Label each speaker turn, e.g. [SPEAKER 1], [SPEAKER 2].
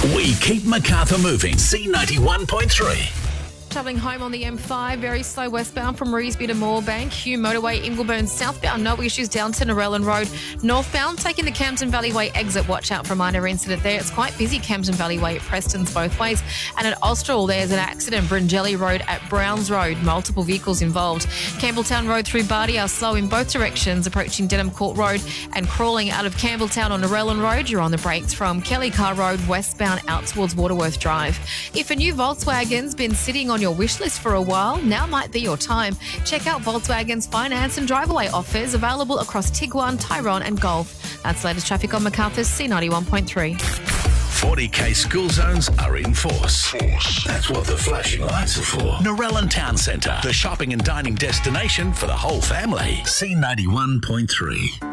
[SPEAKER 1] We keep Macarthur moving. C91.3.
[SPEAKER 2] Travelling home on the M5, very slow westbound from Revesby to Moorebank, Hume Motorway, Ingleburn southbound, no issues down to Narellan Road. Northbound, taking the Campton Valley Way exit, watch out for a minor incident there. It's quite busy Campton Valley Way at Preston's both ways. And at Austral, there's an accident, Bringelly Road at Browns Road, multiple vehicles involved. Campbelltown Road through Bardi are slow in both directions, approaching Denham Court Road and crawling out of Campbelltown on Narellan Road. You're on the brakes from Kelly Car Road westbound out towards Waterworth Drive. If a new Volkswagen's been sitting on your wish list for a while, now might be your time. Check out Volkswagen's finance and drive-away offers available across Tiguan, Tyrone and Golf. That's the latest traffic on Macarthur's C91.3.
[SPEAKER 1] 40k school zones are in force. That's what the flashing lights are for. Narellan Town Centre, the shopping and dining destination for the whole family. C91.3.